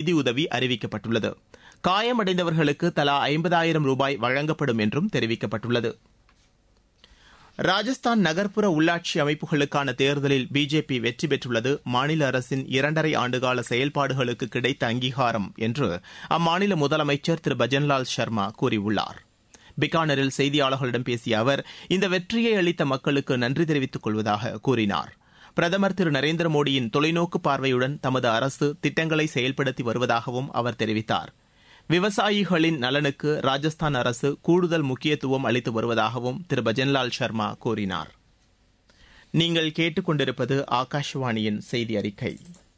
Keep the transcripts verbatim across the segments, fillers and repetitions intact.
நிதியுதவி அறிவிக்கப்பட்டுள்ளது. காயமடைந்தவர்களுக்கு தலா ஐம்பதாயிரம் ரூபாய் வழங்கப்படும் என்றும் தெரிவிக்கப்பட்டுள்ளது. ராஜஸ்தான் நகர்ப்புற உள்ளாட்சி அமைப்புகளுக்கான தேர்தலில் பிஜேபி வெற்றி பெற்றுள்ளது மாநில அரசின் இரண்டரை ஆண்டுகால செயல்பாடுகளுக்கு கிடைத்த அங்கீகாரம் என்று அம்மாநில முதலமைச்சர் திரு பஜன்லால் சர்மா கூறியுள்ளார். பிகானரில் செய்தியாளர்களிடம் பேசிய அவர் இந்த வெற்றியை அளித்த மக்களுக்கு நன்றி தெரிவித்துக் கொள்வதாக கூறினார். பிரதமர் திரு நரேந்திர மோடியின் தொலைநோக்கு பார்வையுடன் தமது அரசு திட்டங்களை செயல்படுத்தி வருவதாகவும் அவர் தெரிவித்தார். விவசாயிகளின் நலனுக்கு ராஜஸ்தான் அரசு கூடுதல் முக்கியத்துவம் அளித்து வருவதாகவும் திரு பஜன்லால் சர்மா கூறினார். நீங்கள் கேட்டுக்கொண்டிருப்பது ஆகாஷவாணியின் செய்தி அறிக்கை.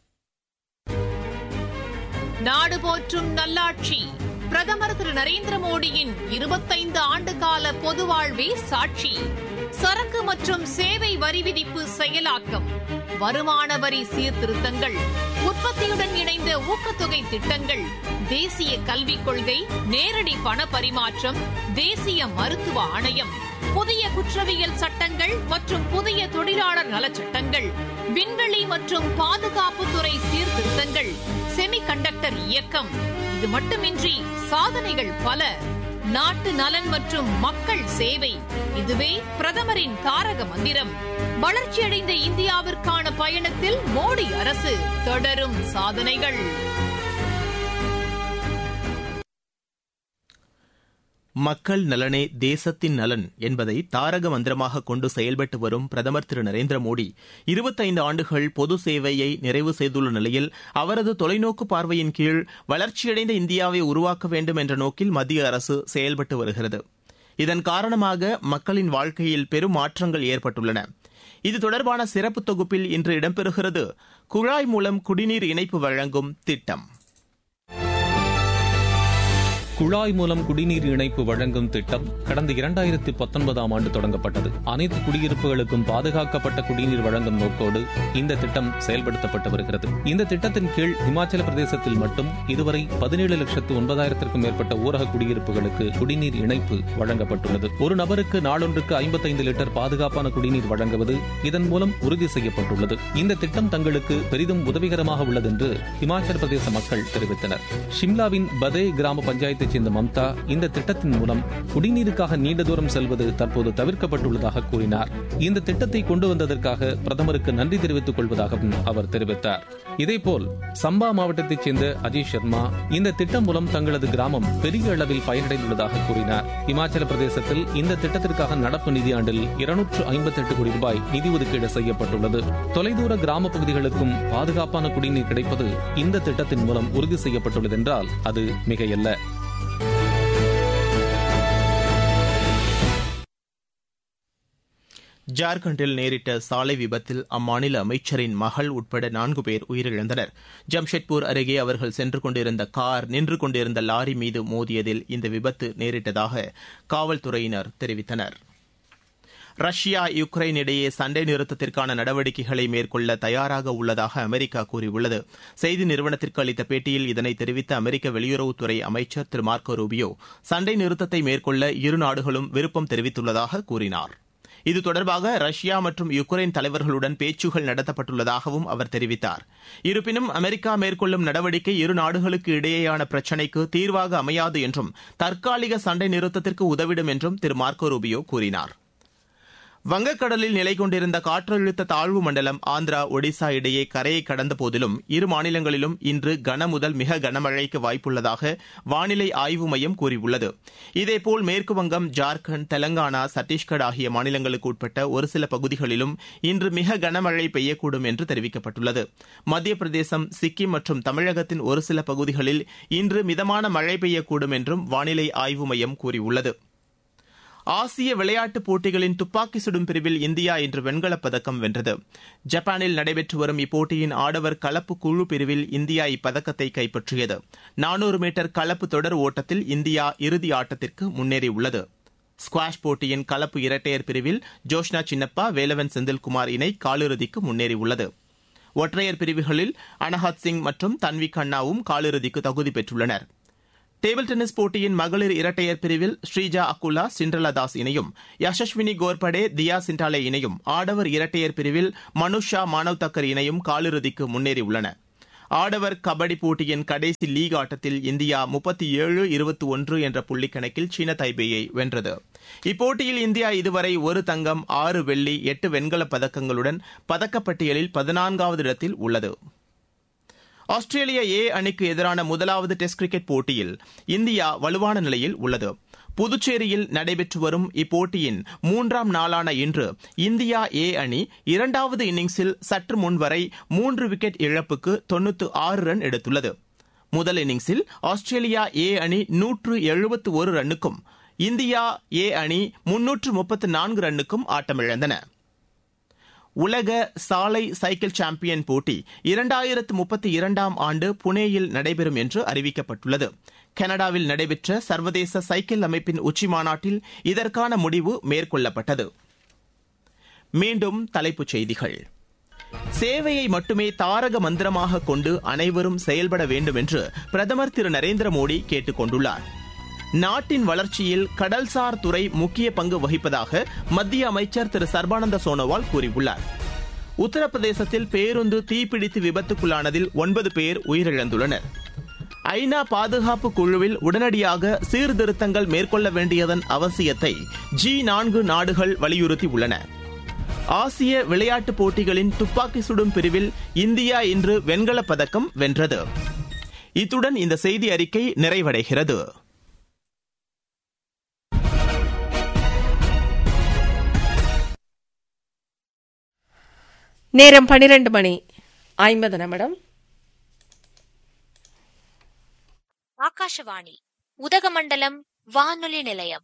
நாடு போற்றும் நல்லாட்சி பிரதமர் திரு நரேந்திர மோடியின் இருபத்தைந்து ஆண்டுகால பொது வாழ்வே சாட்சி. சரக்கு மற்றும் சேவை வரி விதிப்பு செயலாக்கம், வருமான வரி சீர்திருத்தங்கள், உற்பத்தியுடன் இணைந்த ஊக்கத்தொகை திட்டங்கள், தேசிய கல்விக் கொள்கை, நேரடி பண பரிமாற்றம், தேசிய மருத்துவ ஆணையம், புதிய குற்றவியல் சட்டங்கள் மற்றும் புதிய தொழிலாளர் நலச்சட்டங்கள், விண்வெளி மற்றும் பாதுகாப்புத்துறை சீர்திருத்தங்கள், செமிகண்டக்டர் இயக்கம். இது மட்டுமின்றி சாதனைகள் பல. நாட்டு நலன் மற்றும் மக்கள் சேவை, இதுவே பிரதமரின் தாரக மந்திரம். வளர்ச்சியடைந்த இந்தியாவிற்கான பயணத்தில் மோடி அரசு தொடரும் சாதனைகள். மக்கள் நலனே தேசத்தின் நலன் என்பதை தாரக மந்திரமாக கொண்டு செயல்பட்டு வரும் பிரதமர் திரு நரேந்திர மோடி இருபத்தைந்து ஆண்டுகள் பொது சேவையை நிறைவு செய்துள்ள நிலையில் அவரது தொலைநோக்கு பார்வையின் கீழ் வளர்ச்சியடைந்த இந்தியாவை உருவாக்க வேண்டும் என்ற நோக்கில் மத்திய அரசு செயல்பட்டு வருகிறது. இதன் காரணமாக மக்களின் வாழ்க்கையில் பெரும் மாற்றங்கள் ஏற்பட்டுள்ளன. இது தொடர்பான சிறப்பு தொகுப்பில் இன்று இடம்பெறுகிறது குழாய் மூலம் குடிநீர் இணைப்பு வழங்கும் திட்டம். குழாய் மூலம் குடிநீர் இணைப்பு வழங்கும் திட்டம் கடந்த இரண்டாயிரத்தி பத்தொன்பதாம் ஆண்டு தொடங்கப்பட்டது. அனைத்து குடியிருப்புகளுக்கும் பாதுகாக்கப்பட்ட குடிநீர் வழங்கும் நோக்கோடு இந்த திட்டம் செயல்படுத்தப்பட்டு வருகிறது. இந்த திட்டத்தின் கீழ் இமாச்சல பிரதேசத்தில் மட்டும் இதுவரை பதினேழு லட்சத்து ஒன்பதாயிரத்திற்கும் மேற்பட்ட ஊரக குடியிருப்புகளுக்கு குடிநீர் இணைப்பு வழங்கப்பட்டுள்ளது. ஒரு நபருக்கு நாளொன்றுக்கு ஐம்பத்தைந்து லிட்டர் பாதுகாப்பான குடிநீர் வழங்குவது இதன் மூலம் உறுதி செய்யப்பட்டுள்ளது. இந்த திட்டம் தங்களுக்கு பெரிதும் உதவிகரமாக உள்ளது என்று இமாச்சல பிரதேச மக்கள் தெரிவித்தனர். ஷிம்லாவின் பதே கிராம பஞ்சாயத்து சேர்ந்த மம்தா இந்த திட்டத்தின் மூலம் குடிநீருக்காக நீண்ட தூரம் செல்வது தற்போது தவிர்க்கப்பட்டுள்ளதாக கூறினார். இந்த திட்டத்தை கொண்டு வந்ததற்காக பிரதமருக்கு நன்றி தெரிவித்துக் கொள்வதாகவும் அவர் தெரிவித்தார். இதேபோல் சம்பா மாவட்டத்தைச் சேர்ந்த அஜய் சர்மா இந்த திட்டம் மூலம் தங்களது கிராமம் பெரிய அளவில் பயனடைந்துள்ளதாக கூறினார். இமாச்சல பிரதேசத்தில் இந்த திட்டத்திற்காக நடப்பு நிதியாண்டில் இருநூற்று ஐம்பத்தி எட்டு கோடி ரூபாய் நிதி ஒதுக்கீடு செய்யப்பட்டுள்ளது. தொலைதூர கிராம பகுதிகளுக்கும் பாதுகாப்பான குடிநீர் கிடைப்பது இந்த திட்டத்தின் மூலம் உறுதி செய்யப்பட்டுள்ளது என்றால் அது மிகையல்ல. ஜார்க்கண்டில் நேரிட்ட சாலை விபத்தில் அம்மாநில அமைச்சரின் மகள் உட்பட நான்கு பேர் உயிரிழந்தனர். ஜம்ஷெட்பூர் அருகே அவர்கள் சென்று கொண்டிருந்த கார் நின்று கொண்டிருந்த லாரி மீது மோதியதில் இந்த விபத்து நேரிட்டதாக காவல்துறையினர் தெரிவித்தனர். ரஷ்யா யுக்ரைன் இடையே சண்டை நிறுத்தத்திற்கான நடவடிக்கைகளை மேற்கொள்ள தயாராக உள்ளதாக அமெரிக்கா கூறியுள்ளது. செய்தி நிறுவனத்திற்கு அளித்த பேட்டியில் இதனை தெரிவித்த அமெரிக்க வெளியுறவுத்துறை அமைச்சர் திரு மார்க்கோ ரூபியோ சண்டை நிறுத்தத்தை மேற்கொள்ள இரு நாடுகளும் விருப்பம் தெரிவித்துள்ளதாக கூறினார். இது தொடர்பாக ரஷ்யா மற்றும் யுக்ரைன் தலைவர்களுடன் பேச்சுகள் நடத்தப்பட்டுள்ளதாகவும் அவர் தெரிவித்தார். இருப்பினும் அமெரிக்கா மேற்கொள்ளும் நடவடிக்கை இரு நாடுகளுக்கு இடையேயான பிரச்சினைக்கு தீர்வாக அமையாது என்றும் தற்காலிக சண்டை நிறுத்தத்திற்கு உதவிடும் என்றும் திரு மார்க்கோ ரூபியோ கூறினார். வங்கக்கடலில் நிலை கொண்டிருந்த காற்றழுத்த தாழ்வு மண்டலம் ஆந்திரா ஒடிசா இடையே கரையை கடந்த போதிலும் இரு மாநிலங்களிலும் இன்று கன முதல் மிக கனமழைக்கு வாய்ப்புள்ளதாக வானிலை ஆய்வு மையம் கூறியுள்ளது. இதேபோல் மேற்குவங்கம், ஜார்க்கண்ட், தெலங்கானா, சத்தீஸ்கர் ஆகிய மாநிலங்களுக்கு உட்பட்ட ஒரு சில பகுதிகளிலும் இன்று மிக கனமழை பெய்யக்கூடும் என்று தெரிவிக்கப்பட்டுள்ளது. மத்திய பிரதேசம், சிக்கிம் மற்றும் தமிழகத்தின் ஒரு சில பகுதிகளில் இன்று மிதமான மழை பெய்யக்கூடும் என்றும் வானிலை ஆய்வு மையம் கூறியுள்ளது. ஆசிய விளையாட்டுப் போட்டிகளின் துப்பாக்கி சுடும் பிரிவில் இந்தியா இன்று வெண்கலப் பதக்கம் வென்றது. ஜப்பானில் நடைபெற்று வரும் இப்போட்டியின் ஆடவர் கலப்பு குழு பிரிவில் இந்தியா இப்பதக்கத்தை கைப்பற்றியது. நானூறு மீட்டர் கலப்பு தொடர் ஓட்டத்தில் இந்தியா இறுதி ஆட்டத்திற்கு முன்னேறியுள்ளது. ஸ்குவாஷ் போட்டியின் கலப்பு இரட்டையர் பிரிவில் ஜோஷ்னா சின்னப்பா, வேலவன் செந்தில்குமார் இணை காலிறுதிக்கு முன்னேறியுள்ளது. ஒற்றையர் பிரிவுகளில் அனஹத் சிங் மற்றும் தன்வி கண்ணாவும் காலிறுதிக்கு தகுதி பெற்றுள்ளனர். டேபிள் டென்னிஸ் போட்டியின் மகளிர் இரட்டையர் பிரிவில் ஸ்ரீஜா அக்குலா, சிண்ட்ரலா தாஸ் இணையும், யசஸ்வினி கோர்படே, தியா சிண்டாலே இணையும், ஆடவர் இரட்டையர் பிரிவில் மனுஷா மானவ் தக்கர் இணையும் காலிறுதிக்கு முன்னேறியுள்ளன. ஆடவர் கபடி போட்டியின் கடைசி லீக் ஆட்டத்தில் இந்தியா முப்பத்தி ஏழு இருபத்தி ஒன்று என்ற புள்ளி கணக்கில் சீன தைபேயை வென்றது. இப்போட்டியில் இந்தியா இதுவரை ஒரு தங்கம், ஆறு வெள்ளி, எட்டு வெண்கலப் பதக்கங்களுடன் பதக்கப்பட்டியலில் பதினான்காவது இடத்தில் உள்ளது. ஆஸ்திரேலிய ஏ அணிக்கு எதிரான முதலாவது டெஸ்ட் கிரிக்கெட் போட்டியில் இந்தியா வலுவான நிலையில் உள்ளது. புதுச்சேரியில் நடைபெற்று வரும் இப்போட்டியின் மூன்றாம் நாளான இன்று இந்தியா ஏ அணி இரண்டாவது இன்னிங்ஸில் சற்று முன்வரை மூன்று விக்கெட் இழப்புக்கு தொன்னூற்று ஆறு ரன் எடுத்துள்ளது. முதல் இன்னிங்ஸில் ஆஸ்திரேலியா ஏ அணி நூற்று எழுபத்து ஒரு ரன்னுக்கும் இந்தியா ஏ அணி முன்னூற்று முப்பத்து நான்கு ரன்னுக்கும் ஆட்டமிழந்தன. உலக சாலை சைக்கிள் சாம்பியன் போட்டி இரண்டாயிரத்து முப்பத்தி இரண்டாம் ஆண்டு புனேயில் நடைபெறும் என்று அறிவிக்கப்பட்டுள்ளது. கனடாவில் நடைபெற்ற சர்வதேச சைக்கிள் அமைப்பின் உச்சிமாநாட்டில் இதற்கான முடிவு மேற்கொள்ளப்பட்டது. மீண்டும் தலைப்புச் செய்திகள். சேவையை மட்டுமே தாரக மந்திரமாக கொண்டு அனைவரும் செயல்பட வேண்டும் என்று பிரதமர் திரு நரேந்திர மோடி கேட்டுக் கொண்டுள்ளார். நாட்டின் வளர்ச்சியில் கடல்சார் துறை முக்கிய பங்கு வகிப்பதாக மத்திய அமைச்சர் திரு சர்பானந்த சோனோவால் கூறியுள்ளார். உத்தரப்பிரதேசத்தில் பேருந்து தீப்பிடித்து விபத்துக்குள்ளானதில் ஒன்பது பேர் உயிரிழந்துள்ளனர். ஐநா பாதுகாப்பு குழுவில் உடனடியாக சீர்திருத்தங்கள் மேற்கொள்ள வேண்டியதன் அவசியத்தை ஜி நான்கு நாடுகள் வலியுறுத்தியுள்ளன. ஆசிய விளையாட்டுப் போட்டிகளின் துப்பாக்கி சுடும் பிரிவில் இந்தியா இன்று வெண்கலப் பதக்கம் வென்றது. இத்துடன் இந்த செய்தி அறிக்கை நிறைவடைகிறது. நேரம் பனிரெண்டு மணி ஐம்பது நிமிடம். ஆகாஷவாணி உதகமண்டலம் வானொலி நிலையம்.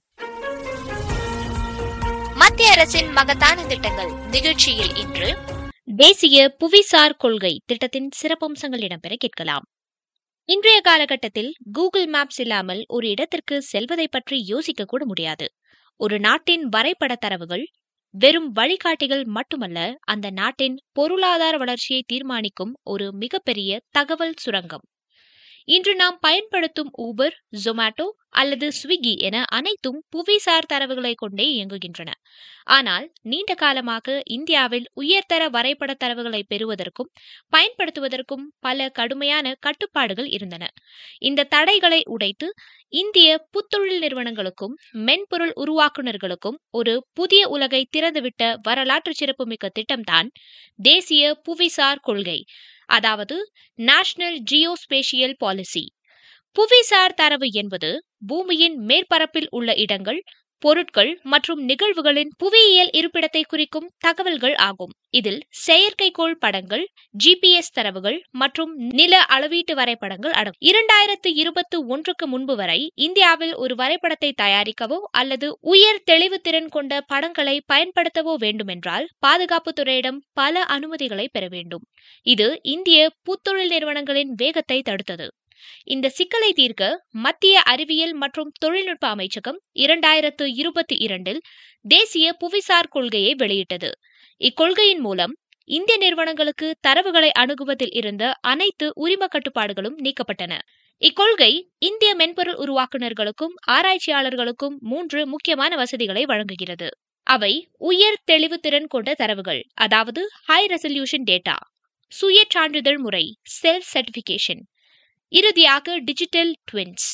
மத்திய அரசின் மகத்தான திட்டங்கள் நிகழ்ச்சியில் இன்று தேசிய புவிசார் கொள்கை திட்டத்தின் சிறப்பம்சங்கள் இடம்பெற கேட்கலாம். இன்றைய காலகட்டத்தில் கூகுள் மேப்ஸ் இல்லாமல் ஒரு இடத்திற்கு செல்வதை பற்றி யோசிக்க கூட முடியாது. ஒரு நாட்டின் வரைபட தரவுகள் வெறும் வழிகாட்டிகள் மட்டுமல்ல, அந்த நாட்டின் பொருளாதார வளர்ச்சியை தீர்மானிக்கும் ஒரு மிகப்பெரிய தகவல் சுரங்கம். இன்று நாம் பயன்படுத்தும் ஊபர், ஜொமேட்டோ அல்லது ஸ்விக்கி என அனைத்தும் புவிசார் தரவுகளை கொண்டே இயங்குகின்றன. ஆனால் நீண்ட காலமாக இந்தியாவில் உயர்தர வரைபட தரவுகளை பெறுவதற்கும் பயன்படுத்துவதற்கும் பல கடுமையான கட்டுப்பாடுகள் இருந்தன. இந்த தடைகளை உடைத்து இந்திய புத்தொழில் நிறுவனங்களுக்கும் மென்பொருள் உருவாக்குநர்களுக்கும் ஒரு புதிய உலகை திறந்துவிட்ட வரலாற்று சிறப்புமிக்க திட்டம்தான் தேசிய புவிசார் கொள்கை, அதாவது நேஷனல் ஜியோஸ்பேஷியல் பாலிசி. புவிசார் தரவு என்பது பூமியின் மேற்பரப்பில் உள்ள இடங்கள், பொருட்கள் மற்றும் நிகழ்வுகளின் புவியியல் இருப்பிடத்தை குறிக்கும் தகவல்கள் ஆகும். இதில் செயற்கைக்கோள் படங்கள், ஜிபிஎஸ் தரவுகள் மற்றும் நில அளவீட்டு வரைபடங்கள் அடங்கும். இரண்டாயிரத்து இருபத்தி ஒன்றுக்கு முன்பு வரை இந்தியாவில் ஒரு வரைபடத்தை தயாரிக்கவோ அல்லது உயர் தெளிவு திறன் கொண்ட படங்களை பயன்படுத்தவோ வேண்டுமென்றால் பாதுகாப்பு துறையிடம் பல அனுமதிகளை பெற வேண்டும். இது இந்திய புத்தொழில் நிறுவனங்களின் வேகத்தை தடுத்தது. இந்த சிக்கலை தீர்க்க மத்திய அறிவியல் மற்றும் தொழில்நுட்ப அமைச்சகம் இரண்டாயிரத்து இருபத்தி இரண்டில் தேசிய புவிசார் கொள்கையை வெளியிட்டது. இக்கொள்கையின் மூலம் இந்திய நிறுவனங்களுக்கு தரவுகளை அணுகுவதில் இருந்த அனைத்து உரிம கட்டுப்பாடுகளும் நீக்கப்பட்டன. இக்கொள்கை இந்திய மென்பொருள் உருவாக்குநர்களுக்கும் ஆராய்ச்சியாளர்களுக்கும் மூன்று முக்கியமான வசதிகளை வழங்குகிறது. அவை உயர் தெளிவு திறன் கொண்ட தரவுகள், அதாவது ஹை ரெசல்யூஷன் டேட்டா, சுய சான்றிதழ் முறை செல்ஃப் சர்டிபிகேஷன், இறுதியாக டிஜிட்டல் ட்வின்ஸ்.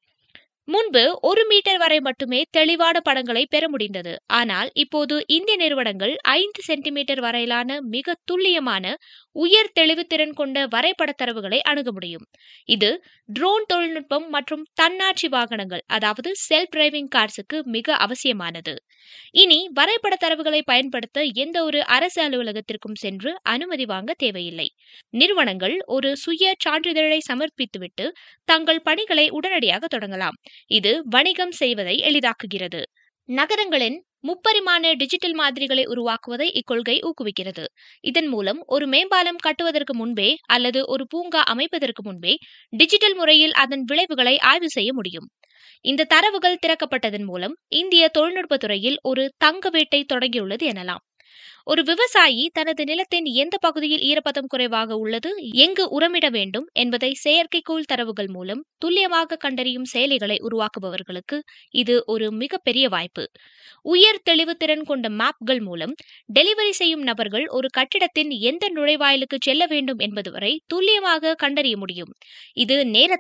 முன்பு ஒரு மீட்டர் வரை மட்டுமே தெளிவான படங்களை பெற முடிந்தது. ஆனால் இப்போது இந்திய நிறுவனங்கள் ஐந்து சென்டிமீட்டர் வரையிலான மிக துல்லியமான உயர் தெளிவு திறன் கொண்ட வரைபட தரவுகளை அணுக முடியும். இது ட்ரோன் தொழில்நுட்பம் மற்றும் தன்னாட்சி வாகனங்கள், அதாவது செல்ஃப் டிரைவிங் கார்ஸுக்கு மிக அவசியமானது. இனி வரைபட தரவுகளை பயன்படுத்த எந்த ஒரு அரசு அலுவலகத்திற்கும் சென்று அனுமதி வாங்க தேவையில்லை. நிறுவனங்கள் ஒரு சுய சான்றிதழை சமர்ப்பித்துவிட்டு தங்கள் பணிகளை உடனடியாக தொடங்கலாம். இது வணிகம் செய்வதை எளிதாக்குகிறது. நகரங்களின் முப்பரிமாண டிஜிட்டல் மாதிரிகளை உருவாக்குவதை இக்கொள்கை ஊக்குவிக்கிறது. இதன் மூலம் ஒரு மேம்பாலம் கட்டுவதற்கு முன்பே அல்லது ஒரு பூங்கா அமைப்பதற்கு முன்பே டிஜிட்டல் முறையில் அதன் விளைவுகளை ஆய்வு செய்ய முடியும். இந்த தரவுகள் திறக்கப்பட்டதன் மூலம் இந்திய தொழில்நுட்ப துறையில் ஒரு தங்க வேட்டை தொடங்கியுள்ளது எனலாம். ஒரு விவசாயி தனது நிலத்தின் எந்த பகுதியில் ஈரப்பதம் குறைவாக உள்ளது, எங்கு உரமிட வேண்டும் என்பதை செயற்கைக்கோள் தரவுகள் மூலம் துல்லியமாக கண்டறியும் செயலிகளை உருவாக்குபவர்களுக்கு இது ஒரு மிகப்பெரிய வாய்ப்பு. உயர் தெளிவு திறன் கொண்ட மேப்கள் மூலம் டெலிவரி செய்யும் நபர்கள் ஒரு கட்டிடத்தின் எந்த நுழைவாயிலுக்கு செல்ல வேண்டும் என்பது வரை துல்லியமாக கண்டறிய முடியும். இது நேரத்தை